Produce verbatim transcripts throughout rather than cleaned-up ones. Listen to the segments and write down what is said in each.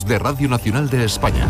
de Radio Nacional de España.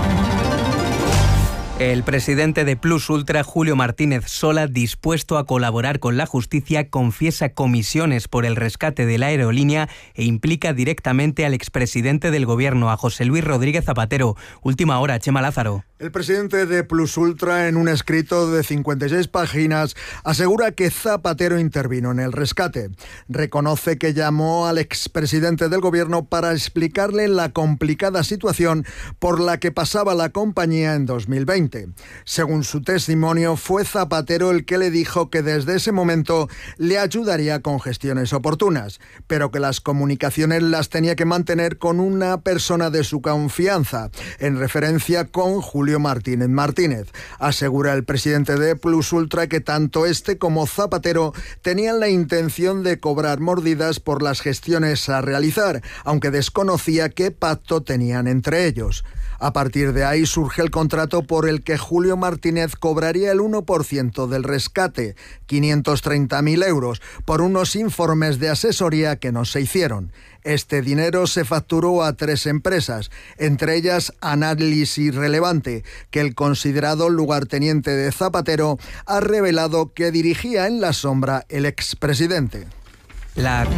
El presidente de Plus Ultra, Julio Martínez Sola, dispuesto a colaborar con la justicia, confiesa comisiones por el rescate de la aerolínea e implica directamente al expresidente del gobierno, a José Luis Rodríguez Zapatero. Última hora, Chema Lázaro. El presidente de Plus Ultra, en un escrito de cincuenta y seis páginas, asegura que Zapatero intervino en el rescate. Reconoce que llamó al expresidente del gobierno para explicarle la complicada situación por la que pasaba la compañía en dos mil veinte. Según su testimonio, fue Zapatero el que le dijo que desde ese momento le ayudaría con gestiones oportunas, pero que las comunicaciones las tenía que mantener con una persona de su confianza, en referencia con Julio Martínez Martínez. Asegura el presidente de Plus Ultra que tanto este como Zapatero tenían la intención de cobrar mordidas por las gestiones a realizar, aunque desconocía qué pacto tenían entre ellos. A partir de ahí surge el contrato por el que Julio Martínez cobraría el uno por ciento del rescate, quinientos treinta mil euros, por unos informes de asesoría que no se hicieron. Este dinero se facturó a tres empresas, entre ellas Análisis Relevante, que el considerado lugarteniente de Zapatero ha revelado que dirigía en la sombra el expresidente. La...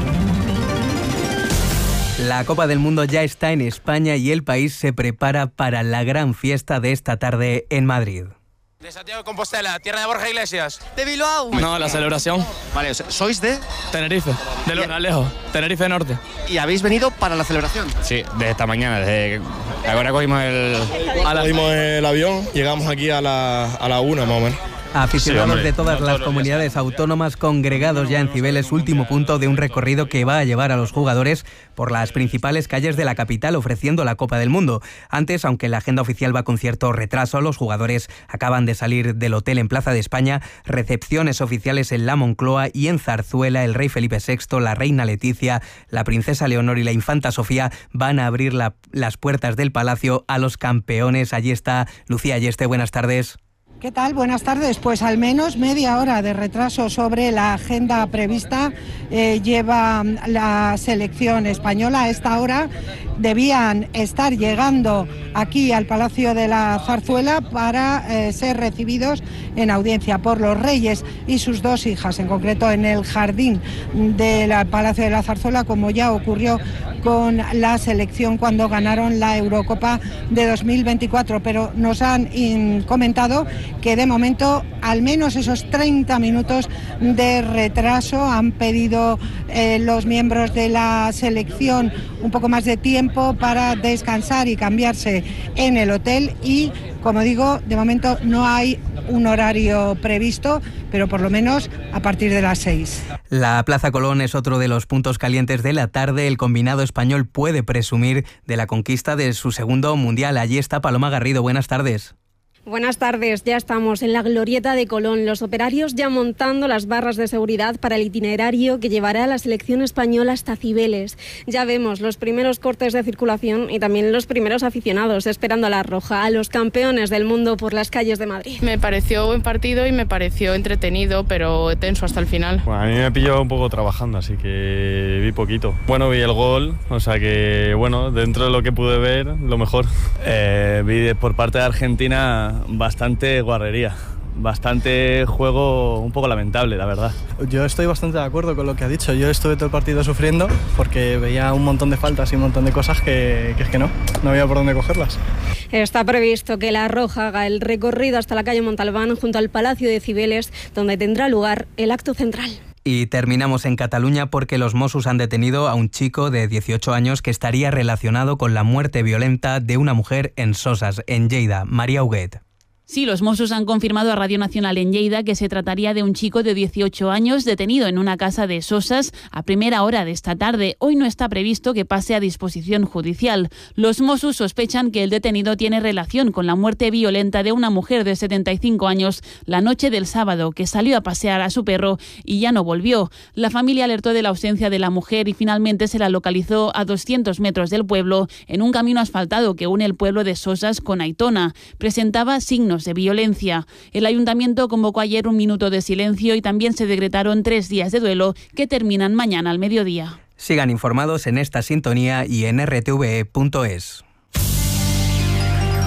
La Copa del Mundo ya está en España y el país se prepara para la gran fiesta de esta tarde en Madrid. De Santiago de Compostela, tierra de Borja Iglesias. ¿De Bilbao? No, la celebración. Vale, ¿sois de? Tenerife, de Luna, lejos, Tenerife Norte. ¿Y habéis venido para la celebración? Sí, desde esta mañana, desde ahora cogimos el... Cogimos el avión, llegamos aquí a la, a la una más o menos. Aficionados sí, de todas las comunidades autónomas congregados ya en Cibeles, último punto de un recorrido que va a llevar a los jugadores por las principales calles de la capital ofreciendo la Copa del Mundo. Antes, aunque la agenda oficial va con cierto retraso, los jugadores acaban de salir del hotel en Plaza de España, recepciones oficiales en la Moncloa y en Zarzuela. El rey Felipe sexto, la reina Leticia, la princesa Leonor y la infanta Sofía van a abrir la, las puertas del palacio a los campeones. Allí está Lucía Ayeste, buenas tardes. ¿Qué tal? Buenas tardes. Pues al menos media hora de retraso sobre la agenda prevista eh, lleva la selección española. A esta hora debían estar llegando aquí al Palacio de la Zarzuela para eh, ser recibidos en audiencia por los reyes y sus dos hijas, en concreto en el jardín del Palacio de la Zarzuela, como ya ocurrió con la selección cuando ganaron la Eurocopa de dos mil veinticuatro. Pero nos han in, comentado que de momento al menos esos treinta minutos de retraso. Han pedido eh, los miembros de la selección un poco más de tiempo para descansar y cambiarse en el hotel y, como digo, de momento no hay un horario previsto, pero por lo menos a partir de las seis. La Plaza Colón es otro de los puntos calientes de la tarde. El combinado español puede presumir de la conquista de su segundo mundial. Allí está Paloma Garrido. Buenas tardes. Buenas tardes, ya estamos en la glorieta de Colón, los operarios ya montando las barras de seguridad para el itinerario que llevará a la selección española hasta Cibeles. Ya vemos los primeros cortes de circulación y también los primeros aficionados esperando a la roja, a los campeones del mundo por las calles de Madrid. Me pareció buen partido y me pareció entretenido, pero tenso hasta el final. Bueno, a mí me pilló un poco trabajando, así que vi poquito. Bueno, vi el gol, o sea que, bueno, dentro de lo que pude ver, lo mejor. Eh, vi por parte de Argentina bastante guarrería, bastante juego un poco lamentable, la verdad. Yo estoy bastante de acuerdo con lo que ha dicho. Yo estuve todo el partido sufriendo porque veía un montón de faltas y un montón de cosas que, que es que no, no había por dónde cogerlas. Está previsto que la Roja haga el recorrido hasta la calle Montalbán junto al Palacio de Cibeles, donde tendrá lugar el acto central. Y terminamos en Cataluña porque los Mossos han detenido a un chico de dieciocho años que estaría relacionado con la muerte violenta de una mujer en Soses, en Lleida. María Huguet. Sí, los Mossos han confirmado a Radio Nacional en Lleida que se trataría de un chico de dieciocho años detenido en una casa de Soses a primera hora de esta tarde. Hoy no está previsto que pase a disposición judicial. Los Mossos sospechan que el detenido tiene relación con la muerte violenta de una mujer de setenta y cinco años la noche del sábado, que salió a pasear a su perro y ya no volvió. La familia alertó de la ausencia de la mujer y finalmente se la localizó a doscientos metros del pueblo en un camino asfaltado que une el pueblo de Soses con Aitona. Presentaba signos de violencia. El ayuntamiento convocó ayer un minuto de silencio y también se decretaron tres días de duelo que terminan mañana al mediodía. Sigan informados en esta sintonía y en r t v e punto es.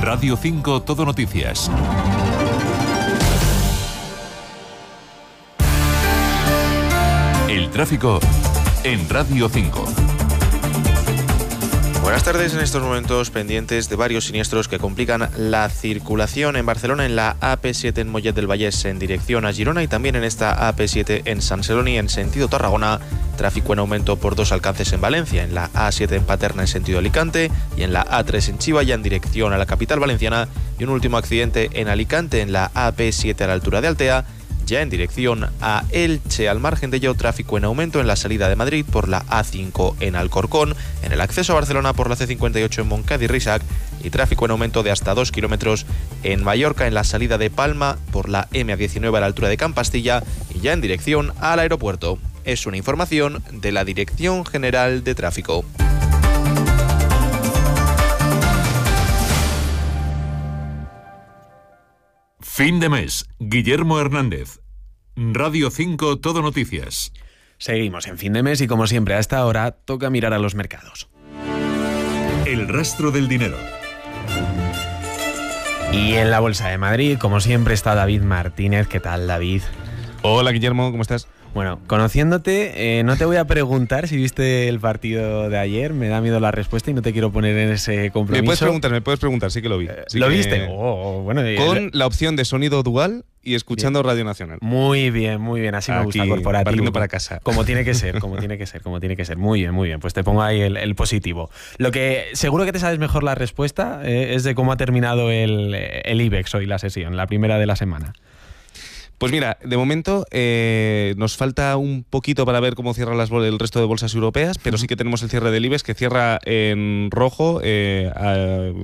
Radio cinco Todo Noticias. El tráfico en Radio cinco. Buenas tardes. En estos momentos pendientes de varios siniestros que complican la circulación en Barcelona, en la A P siete en Mollet del Vallès en dirección a Girona y también en esta A P siete en Sant Celoni en sentido Tarragona. Tráfico en aumento por dos alcances en Valencia, en la A siete en Paterna en sentido Alicante y en la A tres en Chiva ya en dirección a la capital valenciana. Y un último accidente en Alicante en la A P siete a la altura de Altea, ya en dirección a Elche. Al margen de ello, tráfico en aumento en la salida de Madrid por la A cinco en Alcorcón, en el acceso a Barcelona por la C cincuenta y ocho en Montcada y Risac y tráfico en aumento de hasta dos kilómetros en Mallorca en la salida de Palma por la M A diecinueve a la altura de Campastilla y ya en dirección al aeropuerto. Es una información de la Dirección General de Tráfico. Fin de mes. Guillermo Hernández. Radio cinco Todo Noticias. Seguimos en fin de mes y como siempre a esta hora toca mirar a los mercados. El rastro del dinero. Y en la Bolsa de Madrid, como siempre, está David Martínez. ¿Qué tal, David? Hola, Guillermo, ¿cómo estás? Bueno, conociéndote, eh, no te voy a preguntar si viste el partido de ayer, me da miedo la respuesta y no te quiero poner en ese compromiso. Me puedes preguntar, me puedes preguntar, sí que lo vi. Sí ¿Lo que... viste? Oh, bueno, con eh, la opción de sonido dual y escuchando bien. Radio Nacional. Muy bien, muy bien, así me Aquí, gusta, corporativo. Partiendo para casa. Como tiene que ser, como tiene que ser, como tiene que ser. Muy bien, muy bien, pues te pongo ahí el, el positivo. Lo que seguro que te sabes mejor la respuesta eh, es de cómo ha terminado el, el IBEX hoy, la sesión, la primera de la semana. Pues mira, de momento eh, nos falta un poquito para ver cómo cierran las bol- el resto de bolsas europeas, pero sí que tenemos el cierre del IBEX que cierra en rojo, eh, a,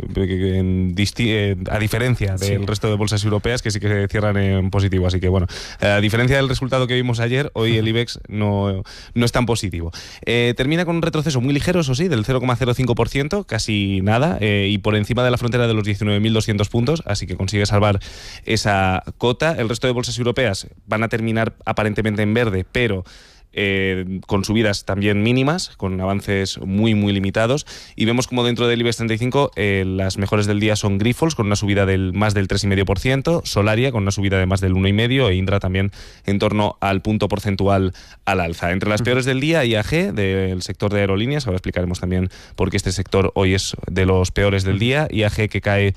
en disti- eh, a diferencia del sí. resto de bolsas europeas que sí que cierran en positivo. Así que bueno, a diferencia del resultado que vimos ayer, hoy el IBEX no, no es tan positivo. Eh, termina con un retroceso muy ligero, eso sí, del cero coma cero cinco por ciento, casi nada, eh, y por encima de la frontera de los diecinueve mil doscientos puntos, así que consigue salvar esa cota. El resto de bolsas europeas europeas van a terminar aparentemente en verde, pero eh, con subidas también mínimas, con avances muy muy limitados, y vemos como dentro del IBEX treinta y cinco eh, las mejores del día son Grifols con una subida del más del tres coma cinco por ciento, Solaria con una subida de más del uno coma cinco por ciento e Indra también en torno al punto porcentual al alza. Entre las peores del día, I A G del sector de aerolíneas, ahora explicaremos también por qué este sector hoy es de los peores del día. I A G que cae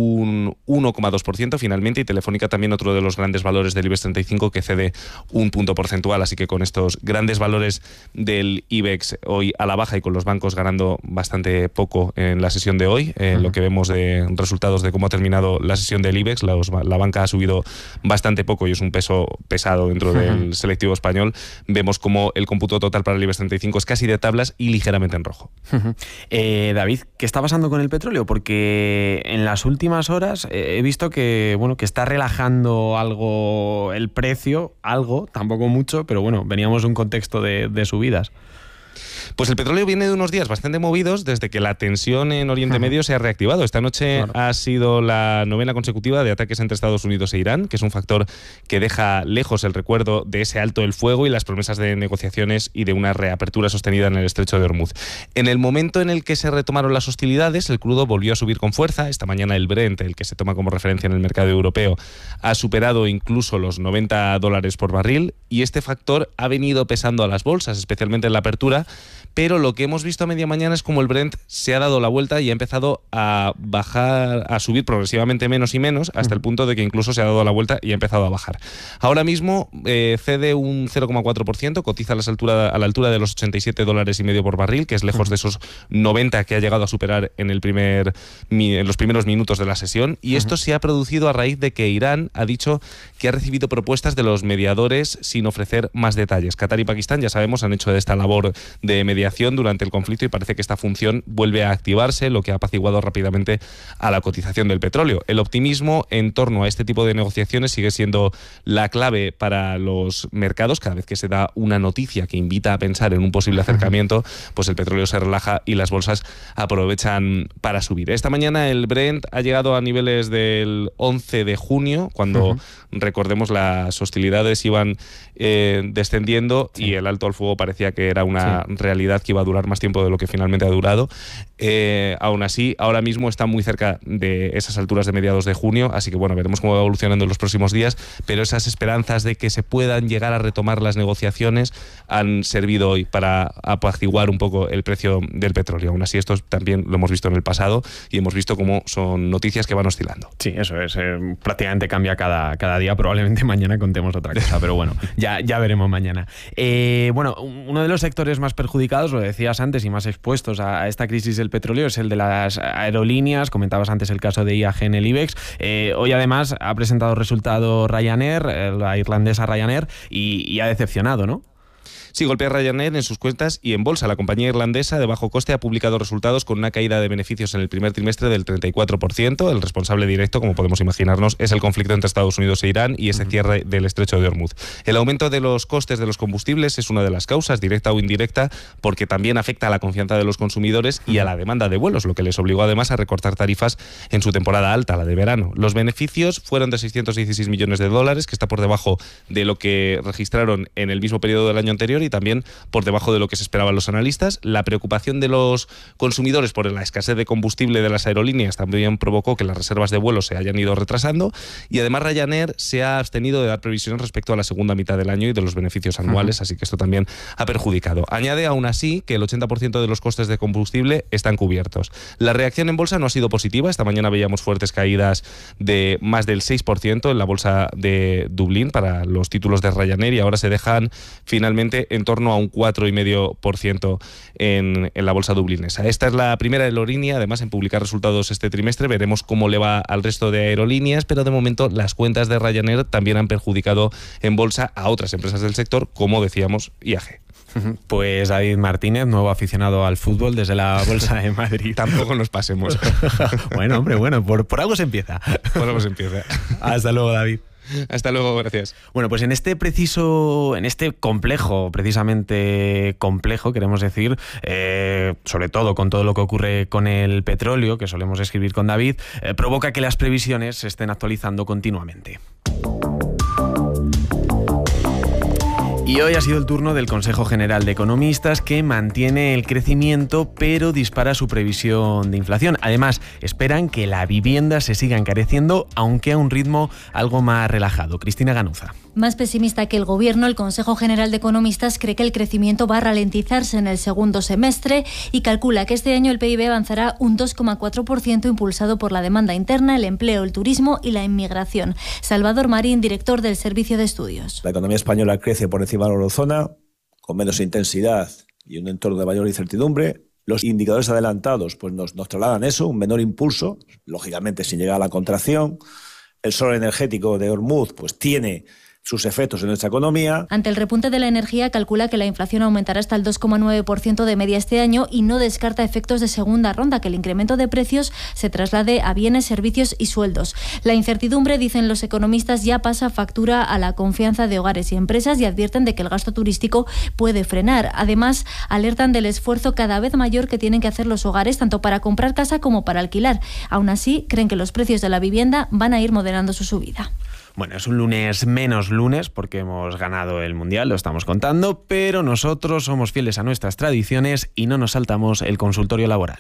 un uno coma dos por ciento finalmente, y Telefónica también otro de los grandes valores del IBEX treinta y cinco que cede un punto porcentual. Así que con estos grandes valores del IBEX hoy a la baja y con los bancos ganando bastante poco en la sesión de hoy, eh, uh-huh. lo que vemos de resultados de cómo ha terminado la sesión del IBEX, la, la banca ha subido bastante poco y es un peso pesado dentro uh-huh. del selectivo español. Vemos como el cómputo total para el IBEX treinta y cinco es casi de tablas y ligeramente en rojo. Uh-huh. eh, David, ¿qué está pasando con el petróleo? Porque en las últimas últimas horas eh, he visto que bueno que está relajando algo el precio, algo, tampoco mucho, pero bueno, veníamos de un contexto de, de subidas. Pues el petróleo viene de unos días bastante movidos desde que la tensión en Oriente uh-huh. Medio se ha reactivado. Esta noche claro. ha sido la novena consecutiva de ataques entre Estados Unidos e Irán, que es un factor que deja lejos el recuerdo de ese alto el fuego y las promesas de negociaciones y de una reapertura sostenida en el estrecho de Hormuz. En el momento en el que se retomaron las hostilidades, el crudo volvió a subir con fuerza. Esta mañana el Brent, el que se toma como referencia en el mercado europeo, ha superado incluso los noventa dólares por barril, y este factor ha venido pesando a las bolsas, especialmente en la apertura. Pero lo que hemos visto a media mañana es como el Brent se ha dado la vuelta y ha empezado a bajar, a subir progresivamente menos y menos, hasta el punto de que incluso se ha dado la vuelta y ha empezado a bajar. Ahora mismo eh, cede un cero coma cuatro por ciento, cotiza a la, altura, a la altura de los ochenta y siete dólares y medio por barril, que es lejos de esos noventa que ha llegado a superar en, el primer, en los primeros minutos de la sesión. Y esto se ha producido a raíz de que Irán ha dicho que ha recibido propuestas de los mediadores sin ofrecer más detalles. Qatar y Pakistán, ya sabemos, han hecho esta labor de mediación durante el conflicto y parece que esta función vuelve a activarse, lo que ha apaciguado rápidamente a la cotización del petróleo. El optimismo en torno a este tipo de negociaciones sigue siendo la clave para los mercados. Cada vez que se da una noticia que invita a pensar en un posible acercamiento, pues el petróleo se relaja y las bolsas aprovechan para subir. Esta mañana el Brent ha llegado a niveles del once de junio, cuando uh-huh. recordemos las hostilidades iban eh, descendiendo sí. y el alto al fuego parecía que era una sí. realidad realidad que iba a durar más tiempo de lo que finalmente ha durado. Eh, aún así, ahora mismo está muy cerca de esas alturas de mediados de junio, así que bueno, veremos cómo va evolucionando en los próximos días, pero esas esperanzas de que se puedan llegar a retomar las negociaciones han servido hoy para apaciguar un poco el precio del petróleo. Aún así, esto también lo hemos visto en el pasado y hemos visto cómo son noticias que van oscilando. Sí, eso es. Eh, prácticamente cambia cada, cada día. Probablemente mañana contemos otra cosa, pero bueno, ya, ya veremos mañana. Eh, bueno, uno de los sectores más perjudicados, lo decías antes, y más expuestos a, a esta crisis del petróleo es el de las aerolíneas. Comentabas antes el caso de I A G en el IBEX. Eh, hoy además ha presentado resultado Ryanair, eh, la irlandesa Ryanair, y, y ha decepcionado, ¿no? Sí, golpea Ryanair en sus cuentas y en bolsa. La compañía irlandesa de bajo coste ha publicado resultados con una caída de beneficios en el primer trimestre del treinta y cuatro por ciento. El responsable directo, como podemos imaginarnos, es el conflicto entre Estados Unidos e Irán y ese cierre del estrecho de Hormuz. El aumento de los costes de los combustibles es una de las causas, directa o indirecta, porque también afecta a la confianza de los consumidores y a la demanda de vuelos, lo que les obligó además a recortar tarifas en su temporada alta, la de verano. Los beneficios fueron de seiscientos dieciséis millones de dólares, que está por debajo de lo que registraron en el mismo periodo del año anterior y también por debajo de lo que se esperaban los analistas. La preocupación de los consumidores por la escasez de combustible de las aerolíneas también provocó que las reservas de vuelos se hayan ido retrasando, y además Ryanair se ha abstenido de dar previsiones respecto a la segunda mitad del año y de los beneficios anuales, uh-huh. así que esto también ha perjudicado. Añade aún así que el ochenta por ciento de los costes de combustible están cubiertos. La reacción en bolsa no ha sido positiva. Esta mañana veíamos fuertes caídas de más del seis por ciento en la bolsa de Dublín para los títulos de Ryanair, y ahora se dejan finalmente en torno a un cuatro coma cinco por ciento en, en la bolsa dublinesa. Esta es la primera aerolínea, además, en publicar resultados este trimestre. Veremos cómo le va al resto de aerolíneas, pero de momento las cuentas de Ryanair también han perjudicado en bolsa a otras empresas del sector, como decíamos, I A G. Pues David Martínez, nuevo aficionado al fútbol desde la Bolsa de Madrid. Tampoco nos pasemos. Bueno, hombre, bueno, por, por algo se empieza. Por algo se empieza. Hasta luego, David. Hasta luego, gracias. Bueno, pues en este preciso, en este complejo, precisamente complejo, queremos decir, eh, sobre todo con todo lo que ocurre con el petróleo, que solemos escribir con David, eh, provoca que las previsiones se estén actualizando continuamente. Y hoy ha sido el turno del Consejo General de Economistas, que mantiene el crecimiento pero dispara su previsión de inflación. Además, esperan que la vivienda se siga encareciendo, aunque a un ritmo algo más relajado. Cristina Ganuza. Más pesimista que el Gobierno, el Consejo General de Economistas cree que el crecimiento va a ralentizarse en el segundo semestre y calcula que este año el P I B avanzará un dos coma cuatro por ciento, impulsado por la demanda interna, el empleo, el turismo y la inmigración. Salvador Marín, director del Servicio de Estudios. La economía española crece por encima de la eurozona, con menos intensidad y un entorno de mayor incertidumbre. Los indicadores adelantados pues nos, nos trasladan eso, un menor impulso, lógicamente sin llegar a la contracción. El sol energético de Hormuz pues tiene sus efectos en nuestra economía. Ante el repunte de la energía, calcula que la inflación aumentará hasta el dos coma nueve por ciento de media este año y no descarta efectos de segunda ronda, que el incremento de precios se traslade a bienes, servicios y sueldos. La incertidumbre, dicen los economistas, ya pasa factura a la confianza de hogares y empresas y advierten de que el gasto turístico puede frenar. Además, alertan del esfuerzo cada vez mayor que tienen que hacer los hogares, tanto para comprar casa como para alquilar. Aún así, creen que los precios de la vivienda van a ir moderando su subida. Bueno, es un lunes menos lunes porque hemos ganado el Mundial, lo estamos contando, pero nosotros somos fieles a nuestras tradiciones y no nos saltamos el consultorio laboral.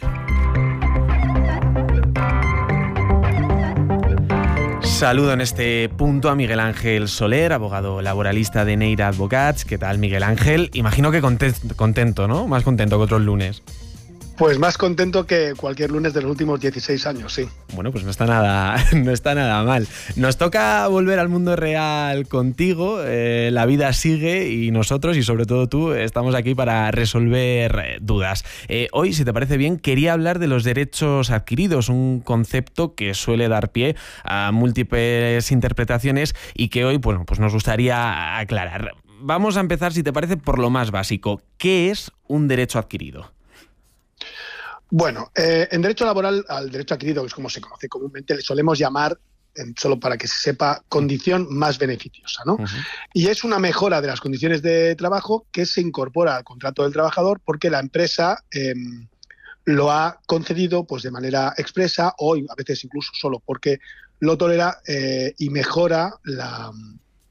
Saludo en este punto a Miguel Ángel Soler, abogado laboralista de Neira Advocats. ¿Qué tal, Miguel Ángel? Imagino que contento, contento, ¿no? Más contento que otros lunes. Pues más contento que cualquier lunes de los últimos dieciséis años, sí. Bueno, pues no está nada, no está nada mal. Nos toca volver al mundo real contigo. Eh, la vida sigue y nosotros, y sobre todo tú, estamos aquí para resolver dudas. Eh, hoy, si te parece bien, quería hablar de los derechos adquiridos, un concepto que suele dar pie a múltiples interpretaciones y que hoy, bueno, pues nos gustaría aclarar. Vamos a empezar, si te parece, por lo más básico. ¿Qué es un derecho adquirido? Bueno, eh, en derecho laboral, al derecho adquirido, que es como se conoce comúnmente, le solemos llamar, en, solo para que se sepa, condición más beneficiosa, ¿no? Uh-huh. Y es una mejora de las condiciones de trabajo que se incorpora al contrato del trabajador porque la empresa eh, lo ha concedido pues de manera expresa o a veces incluso solo porque lo tolera eh, y mejora la,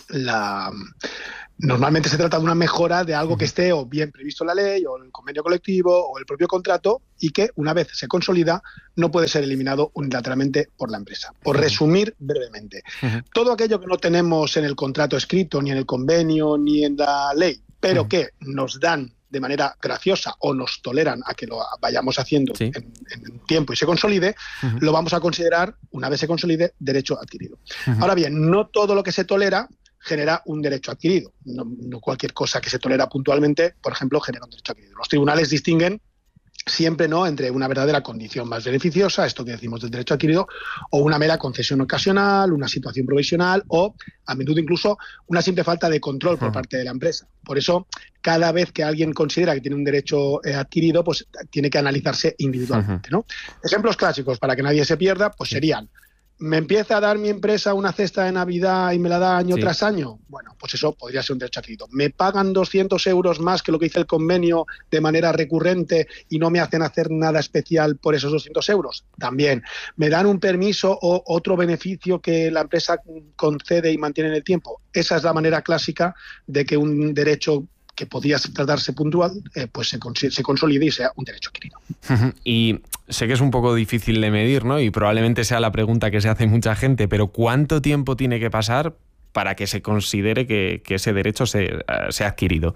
la... Normalmente se trata de una mejora de algo que esté o bien previsto en la ley o en el convenio colectivo o el propio contrato y que una vez se consolida no puede ser eliminado unilateralmente por la empresa. Por resumir brevemente, uh-huh. todo aquello que no tenemos en el contrato escrito, ni en el convenio, ni en la ley, pero uh-huh. que nos dan de manera graciosa o nos toleran a que lo vayamos haciendo sí. en, en tiempo y se consolide, uh-huh. lo vamos a considerar, una vez se consolide, derecho adquirido. Uh-huh. Ahora bien, no todo lo que se tolera genera un derecho adquirido. No, no cualquier cosa que se tolera puntualmente, por ejemplo, genera un derecho adquirido. Los tribunales distinguen siempre, ¿no?, entre una verdadera condición más beneficiosa, esto que decimos del derecho adquirido, o una mera concesión ocasional, una situación provisional o, a menudo incluso, una simple falta de control por parte de la empresa. Por eso, cada vez que alguien considera que tiene un derecho eh, adquirido, pues tiene que analizarse individualmente, ¿no? Ejemplos clásicos, para que nadie se pierda, pues serían: ¿me empieza a dar mi empresa una cesta de Navidad y me la da año sí. tras año? Bueno, pues eso podría ser un derecho adquirido. ¿Me pagan doscientos euros más que lo que dice el convenio de manera recurrente y no me hacen hacer nada especial por esos doscientos euros? También. ¿Me dan un permiso o otro beneficio que la empresa concede y mantiene en el tiempo? Esa es la manera clásica de que un derecho que podía tratarse puntual, eh, pues se, cons- se consolide y sea un derecho adquirido. Y sé que es un poco difícil de medir, ¿no? Y probablemente sea la pregunta que se hace mucha gente, pero ¿cuánto tiempo tiene que pasar para que se considere que, que ese derecho se, uh, se ha adquirido?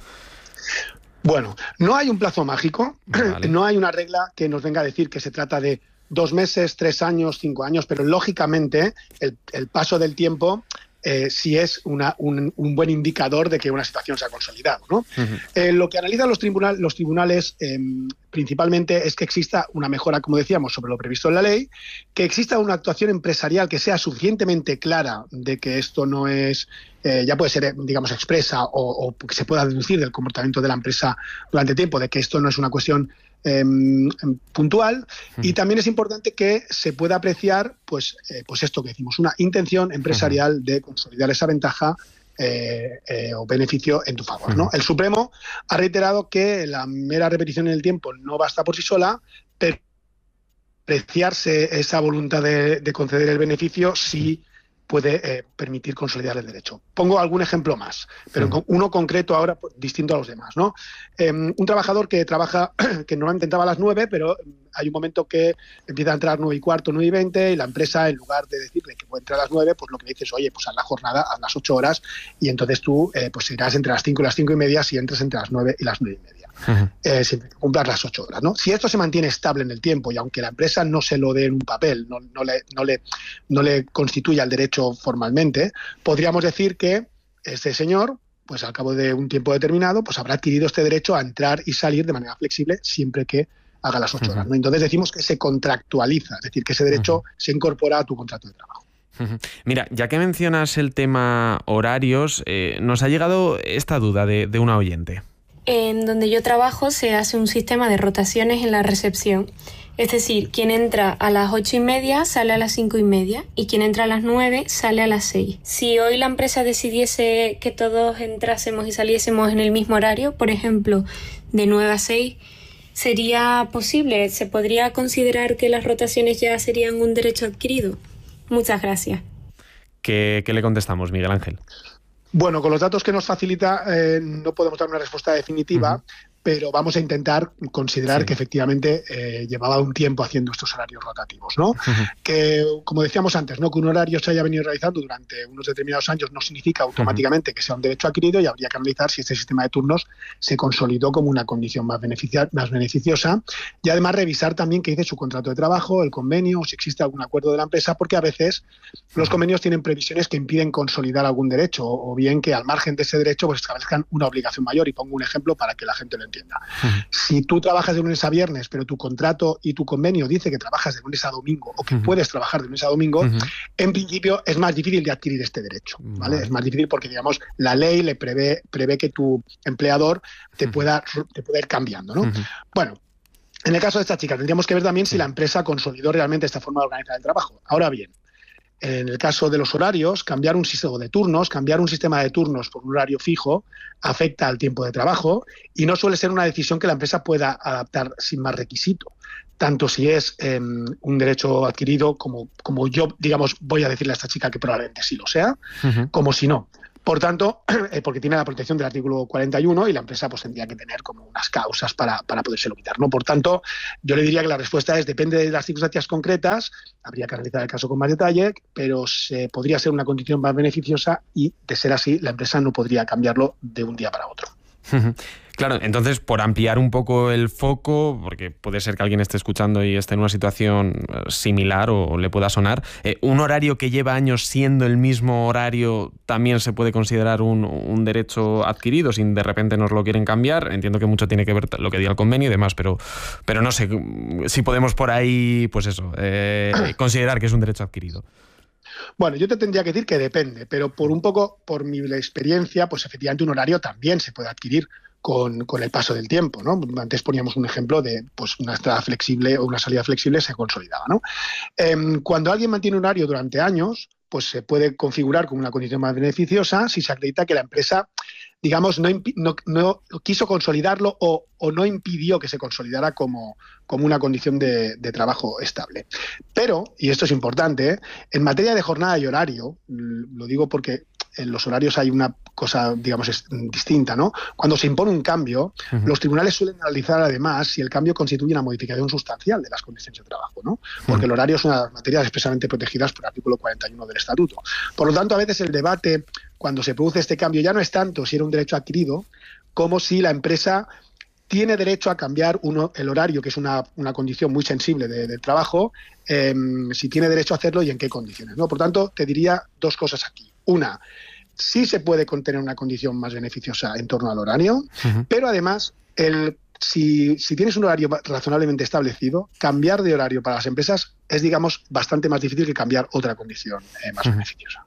Bueno, no hay un plazo mágico, vale. no hay una regla que nos venga a decir que se trata de dos meses, tres años, cinco años, pero lógicamente el, el paso del tiempo Eh, si es una, un, un buen indicador de que una situación se ha consolidado, ¿no? Uh-huh. Eh, lo que analizan los, tribunal, los tribunales eh, principalmente es que exista una mejora, como decíamos, sobre lo previsto en la ley, que exista una actuación empresarial que sea suficientemente clara de que esto no es, eh, ya puede ser, digamos, expresa o, o que se pueda deducir del comportamiento de la empresa durante tiempo, de que esto no es una cuestión Eh, puntual, uh-huh. y también es importante que se pueda apreciar pues, eh, pues esto que decimos, una intención empresarial uh-huh. de consolidar esa ventaja eh, eh, o beneficio en tu favor, ¿no? Uh-huh. El Supremo ha reiterado que la mera repetición en el tiempo no basta por sí sola, pero apreciarse esa voluntad de, de conceder el beneficio sí puede eh, permitir consolidar el derecho. Pongo algún ejemplo más, pero sí. uno concreto ahora pues, distinto a los demás, ¿no? Eh, un trabajador que trabaja, que normalmente entraba a las nueve, pero hay un momento que empieza a entrar nueve y cuarto, nueve y veinte, y la empresa, en lugar de decirle que puede entrar a las nueve, pues lo que le dice es, oye, pues haz la jornada, haz las ocho horas, y entonces tú eh, pues irás entre las cinco y las cinco y media si entras entre las nueve y las nueve y media. Uh-huh. Eh, siempre que cumplas las ocho horas, ¿no? Si esto se mantiene estable en el tiempo y aunque la empresa no se lo dé en un papel, no, no, le, no, le, no le constituya el derecho formalmente, podríamos decir que este señor, pues al cabo de un tiempo determinado, pues habrá adquirido este derecho a entrar y salir de manera flexible siempre que haga las ocho uh-huh. horas, ¿no? Entonces decimos que se contractualiza, es decir, que ese derecho uh-huh. se incorpora a tu contrato de trabajo. Mira, ya que mencionas el tema horarios, eh, nos ha llegado esta duda de, de una oyente. En donde yo trabajo se hace un sistema de rotaciones en la recepción. Es decir, quien entra a las ocho y media sale a las cinco y media y quien entra a las nueve sale a las seis. Si hoy la empresa decidiese que todos entrásemos y saliésemos en el mismo horario, por ejemplo, de nueve a seis, ¿sería posible? ¿Se podría considerar que las rotaciones ya serían un derecho adquirido? Muchas gracias. ¿Qué, qué le contestamos, Miguel Ángel? Bueno, con los datos que nos facilita eh, no podemos dar una respuesta definitiva, uh-huh. pero vamos a intentar considerar sí. que efectivamente eh, llevaba un tiempo haciendo estos horarios rotativos, ¿no? Uh-huh. Que, como decíamos antes, ¿no?, que un horario se haya venido realizando durante unos determinados años no significa automáticamente uh-huh. que sea un derecho adquirido, y habría que analizar si este sistema de turnos se consolidó como una condición más, beneficia- más beneficiosa, y además revisar también qué dice su contrato de trabajo, el convenio, o si existe algún acuerdo de la empresa, porque a veces uh-huh. los convenios tienen previsiones que impiden consolidar algún derecho, o bien que al margen de ese derecho pues establezcan una obligación mayor. Y pongo un ejemplo para que la gente lo entienda. Uh-huh. Si tú trabajas de lunes a viernes, pero tu contrato y tu convenio dice que trabajas de lunes a domingo o que uh-huh. puedes trabajar de lunes a domingo, uh-huh. en principio es más difícil de adquirir este derecho, ¿vale? Uh-huh. Es más difícil porque, digamos, la ley le prevé, prevé que tu empleador te, uh-huh. pueda, te pueda ir cambiando, ¿no? Uh-huh. Bueno, en el caso de esta chica tendríamos que ver también si la empresa consolidó realmente esta forma de organizar el trabajo. Ahora bien, en el caso de los horarios, cambiar un sistema de turnos, cambiar un sistema de turnos por un horario fijo afecta al tiempo de trabajo y no suele ser una decisión que la empresa pueda adaptar sin más requisito, tanto si es eh, un derecho adquirido como, como yo, digamos, voy a decirle a esta chica que probablemente sí lo sea, uh-huh. como si no. Por tanto, eh, porque tiene la protección del artículo cuarenta y uno y la empresa pues tendría que tener como unas causas para, para podérselo quitar, ¿no? Por tanto, yo le diría que la respuesta es, depende de las circunstancias concretas, habría que analizar el caso con más detalle, pero se, podría ser una condición más beneficiosa y, de ser así, la empresa no podría cambiarlo de un día para otro. Claro, entonces, por ampliar un poco el foco, porque puede ser que alguien esté escuchando y esté en una situación similar o le pueda sonar, eh, ¿un horario que lleva años siendo el mismo horario también se puede considerar un, un derecho adquirido si de repente nos lo quieren cambiar? Entiendo que mucho tiene que ver lo que diga el convenio y demás, pero, pero no sé si podemos por ahí, pues eso, eh, considerar que es un derecho adquirido. Bueno, yo te tendría que decir que depende, pero por un poco, por mi experiencia, pues efectivamente un horario también se puede adquirir con, con el paso del tiempo, ¿no? Antes poníamos un ejemplo de pues una entrada flexible o una salida flexible se consolidaba, ¿no? Eh, cuando alguien mantiene un horario durante años, pues se puede configurar como una condición más beneficiosa si se acredita que la empresa, digamos, no, no, no quiso consolidarlo o, o no impidió que se consolidara como, como una condición de, de trabajo estable. Pero, y esto es importante, ¿eh? En materia de jornada y horario, lo digo porque en los horarios hay una cosa, digamos, es distinta, ¿no? Cuando se impone un cambio, uh-huh. los tribunales suelen analizar además si el cambio constituye una modificación sustancial de las condiciones de trabajo, ¿no? Porque uh-huh. el horario es una de las materias expresamente protegidas por el artículo cuarenta y uno del Estatuto. Por lo tanto, a veces el debate, cuando se produce este cambio, ya no es tanto si era un derecho adquirido, como si la empresa tiene derecho a cambiar uno, el horario, que es una, una condición muy sensible de, del trabajo, eh, si tiene derecho a hacerlo y en qué condiciones, ¿no? Por tanto, te diría dos cosas aquí. Una, sí se puede contener una condición más beneficiosa en torno al horario, uh-huh. pero además, el, si, si tienes un horario razonablemente establecido, cambiar de horario para las empresas es, digamos, bastante más difícil que cambiar otra condición eh, más uh-huh. beneficiosa.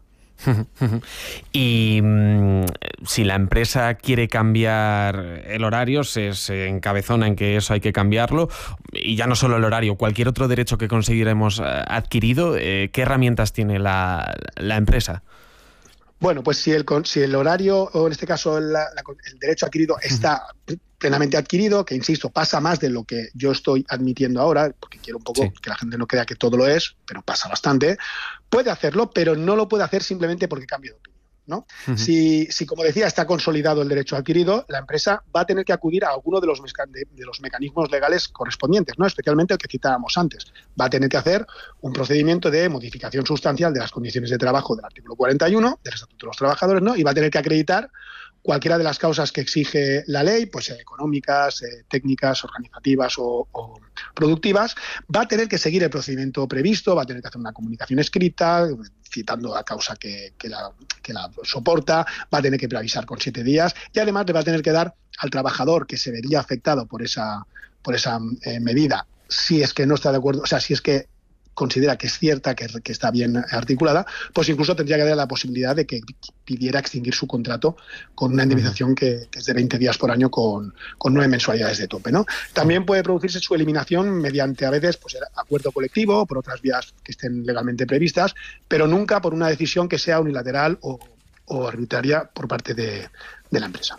Y mmm, si la empresa quiere cambiar el horario, se, se encabezona en que eso hay que cambiarlo, y ya no solo el horario, cualquier otro derecho que conseguiremos adquirido, eh, ¿qué herramientas tiene la, la empresa? Bueno, pues si el, si el horario, o en este caso la, la, el derecho adquirido está plenamente adquirido, que insisto, pasa más de lo que yo estoy admitiendo ahora, porque quiero un poco sí. que la gente no crea que todo lo es, pero pasa bastante, puede hacerlo, pero no lo puede hacer simplemente porque cambie de opinión, ¿no? Uh-huh. Si, si, como decía, está consolidado el derecho adquirido, la empresa va a tener que acudir a alguno de los, meca- de, de los mecanismos legales correspondientes, ¿no? Especialmente el que citábamos antes. Va a tener que hacer un procedimiento de modificación sustancial de las condiciones de trabajo del artículo cuarenta y uno del Estatuto de los Trabajadores, ¿no? Y va a tener que acreditar cualquiera de las causas que exige la ley, pues eh, económicas, eh, técnicas, organizativas o, o productivas. Va a tener que seguir el procedimiento previsto, va a tener que hacer una comunicación escrita, citando la causa que, que, la, que la soporta, va a tener que preavisar con siete días y además le va a tener que dar al trabajador que se vería afectado por esa, por esa eh, medida, si es que no está de acuerdo, o sea, si es que considera que es cierta, que, que está bien articulada, pues incluso tendría que dar la posibilidad de que pidiera extinguir su contrato con una indemnización que, que es de veinte días por año con, con nueve mensualidades de tope, ¿no? También puede producirse su eliminación mediante, a veces, pues acuerdo colectivo o por otras vías que estén legalmente previstas, pero nunca por una decisión que sea unilateral o, o arbitraria por parte de, de la empresa.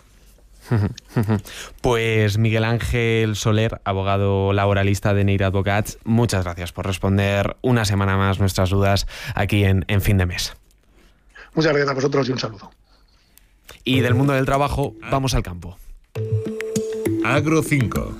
Pues Miguel Ángel Soler, abogado laboralista de Neira Advocats, muchas gracias por responder una semana más nuestras dudas aquí en, en Fin de Mes. Muchas gracias a vosotros y un saludo. Y del mundo del trabajo, vamos al campo. Agro cinco.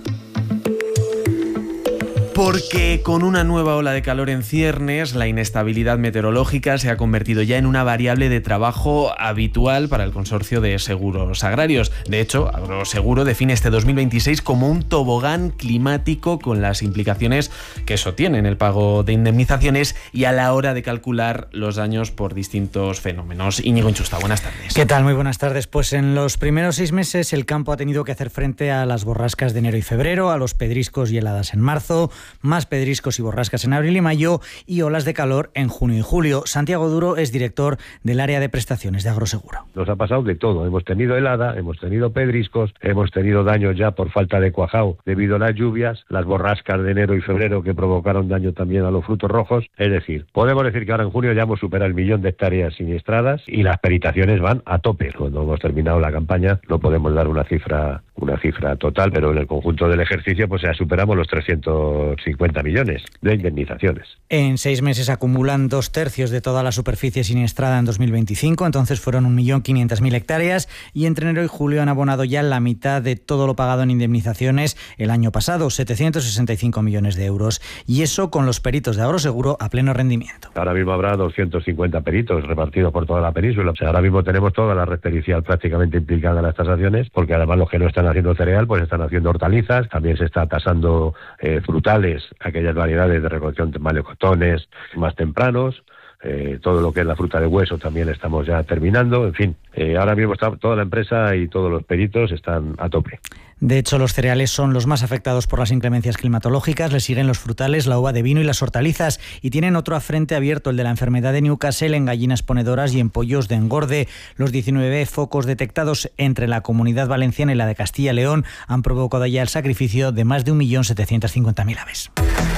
Porque con una nueva ola de calor en ciernes, la inestabilidad meteorológica se ha convertido ya en una variable de trabajo habitual para el Consorcio de Seguros Agrarios. De hecho, Agroseguro define este dos mil veintiséis como un tobogán climático, con las implicaciones que eso tiene en el pago de indemnizaciones y a la hora de calcular los daños por distintos fenómenos. Íñigo Inchusta, buenas tardes. ¿Qué tal? Muy buenas tardes. Pues en los primeros seis meses el campo ha tenido que hacer frente a las borrascas de enero y febrero, a los pedriscos y heladas en marzo, más pedriscos y borrascas en abril y mayo y olas de calor en junio y julio. Santiago Duro es director del área de prestaciones de Agroseguro. Nos ha pasado de todo. Hemos tenido helada, hemos tenido pedriscos, hemos tenido daños ya por falta de cuajado debido a las lluvias, las borrascas de enero y febrero que provocaron daño también a los frutos rojos. Es decir, podemos decir que ahora en junio ya hemos superado el millón de hectáreas siniestradas y las peritaciones van a tope. Cuando hemos terminado la campaña no podemos dar una cifra una cifra total, pero en el conjunto del ejercicio pues ya superamos los trescientos cincuenta millones de indemnizaciones. En seis meses acumulan dos tercios de toda la superficie siniestrada en dos mil veinticinco, entonces fueron un millón quinientas mil hectáreas, y entre enero y julio han abonado ya la mitad de todo lo pagado en indemnizaciones el año pasado, setecientos sesenta y cinco millones de euros. Y eso con los peritos de Ahorro Seguro a pleno rendimiento. Ahora mismo habrá doscientos cincuenta peritos repartidos por toda la península. O sea, ahora mismo tenemos toda la red pericial prácticamente implicada en las tasaciones, porque además los que no están haciendo cereal, pues están haciendo hortalizas, también se está tasando eh, frutales, aquellas variedades de recolección de malecotones más tempranos. Eh, todo lo que es la fruta de hueso también estamos ya terminando. En fin, eh, ahora mismo está toda la empresa y todos los peritos están a tope. De hecho, los cereales son los más afectados por las inclemencias climatológicas, le siguen los frutales, la uva de vino y las hortalizas, y tienen otro frente abierto, el de la enfermedad de Newcastle en gallinas ponedoras y en pollos de engorde. Los diecinueve focos detectados entre la Comunidad Valenciana y la de Castilla y León han provocado ya el sacrificio de más de un millón setecientos cincuenta mil aves.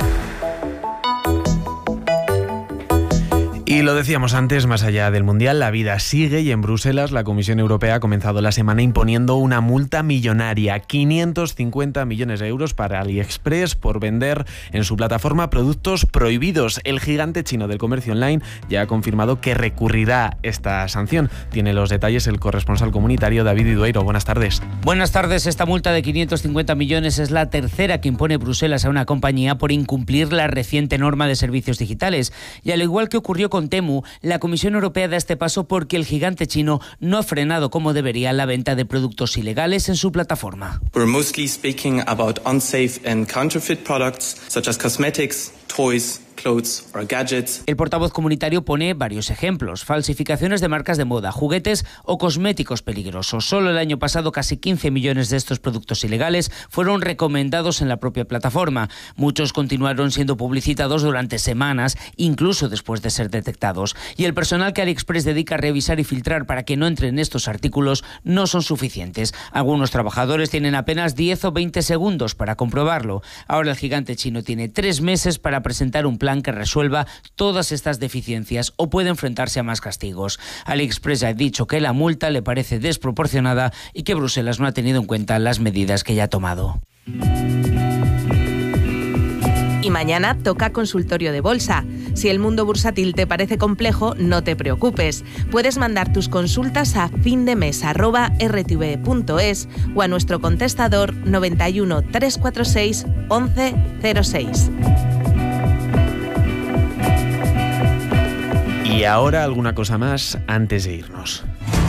Y lo decíamos antes, más allá del Mundial, la vida sigue, y en Bruselas la Comisión Europea ha comenzado la semana imponiendo una multa millonaria, quinientos cincuenta millones de euros para AliExpress por vender en su plataforma productos prohibidos. El gigante chino del comercio online ya ha confirmado que recurrirá esta sanción. Tiene los detalles el corresponsal comunitario David Idueiro. Buenas tardes. Buenas tardes. Esta multa de quinientos cincuenta millones es la tercera que impone Bruselas a una compañía por incumplir la reciente norma de servicios digitales. Y al igual que ocurrió con Con Temu, la Comisión Europea da este paso porque el gigante chino no ha frenado como debería la venta de productos ilegales en su plataforma. We're mostly speaking about unsafe and counterfeit products such as cosmetics, toys, clothes or gadgets. El portavoz comunitario pone varios ejemplos: falsificaciones de marcas de moda, juguetes o cosméticos peligrosos. Solo el año pasado casi quince millones de estos productos ilegales fueron recomendados en la propia plataforma. Muchos continuaron siendo publicitados durante semanas, incluso después de ser detectados. Y el personal que AliExpress dedica a revisar y filtrar para que no entren estos artículos no son suficientes. Algunos trabajadores tienen apenas diez o veinte segundos para comprobarlo. Ahora el gigante chino tiene tres meses para presentar un plan que resuelva todas estas deficiencias o puede enfrentarse a más castigos. AliExpress ha dicho que la multa le parece desproporcionada y que Bruselas no ha tenido en cuenta las medidas que ya ha tomado. Y mañana toca consultorio de bolsa. Si el mundo bursátil te parece complejo, no te preocupes. Puedes mandar tus consultas a findemes arroba r t v punto es o a nuestro contestador noventa y uno, trescientos cuarenta y seis, once cero seis. Y ahora alguna cosa más antes de irnos.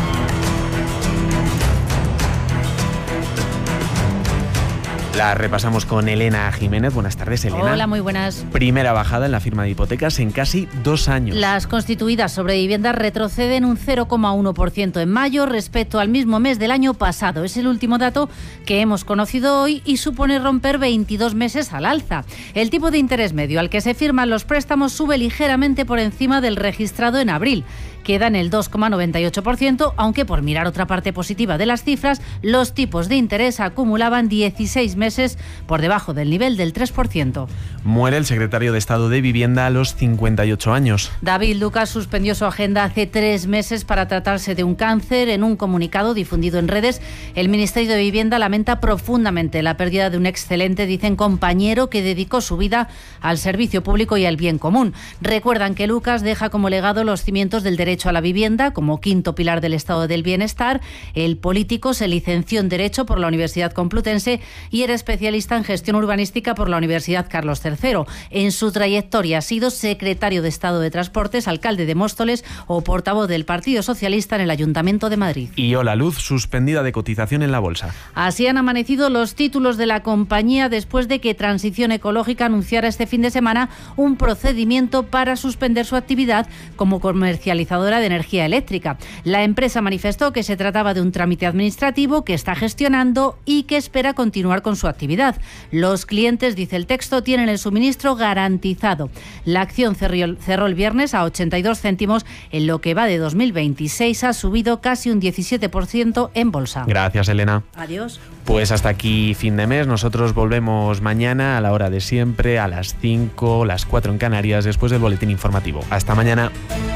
La repasamos con Elena Jiménez. Buenas tardes, Elena. Hola, muy buenas. Primera bajada en la firma de hipotecas en casi dos años. Las constituidas sobre viviendas retroceden un cero coma uno por ciento en mayo respecto al mismo mes del año pasado. Es el último dato que hemos conocido hoy y supone romper veintidós meses al alza. El tipo de interés medio al que se firman los préstamos sube ligeramente por encima del registrado en abril. Queda en el dos coma noventa y ocho por ciento, aunque por mirar otra parte positiva de las cifras, los tipos de interés acumulaban dieciséis meses por debajo del nivel del tres por ciento. Muere el secretario de Estado de Vivienda a los cincuenta y ocho años. David Lucas suspendió su agenda hace tres meses para tratarse de un cáncer. En un comunicado difundido en redes, el Ministerio de Vivienda lamenta profundamente la pérdida de un excelente, dicen, compañero que dedicó su vida al servicio público y al bien común. Recuerdan que Lucas deja como legado los cimientos del derecho a la vivienda como quinto pilar del estado del bienestar. El político se licenció en Derecho por la Universidad Complutense y era especialista en gestión urbanística por la Universidad Carlos tercero. En su trayectoria ha sido secretario de Estado de Transportes, alcalde de Móstoles o portavoz del Partido Socialista en el Ayuntamiento de Madrid. Y Hola Luz, suspendida de cotización en la bolsa. Así han amanecido los títulos de la compañía después de que Transición Ecológica anunciara este fin de semana un procedimiento para suspender su actividad como comercializadora de energía eléctrica. La empresa manifestó que se trataba de un trámite administrativo que está gestionando y que espera continuar con su actividad. Los clientes, dice el texto, tienen el suministro garantizado. La acción cerró el viernes a ochenta y dos céntimos. En lo que va de dos mil veintiséis ha subido casi un diecisiete por ciento en bolsa. Gracias, Elena. Adiós. Pues hasta aquí fin de mes. Nosotros volvemos mañana a la hora de siempre, a las cinco, las cuatro en Canarias, después del boletín informativo. Hasta mañana.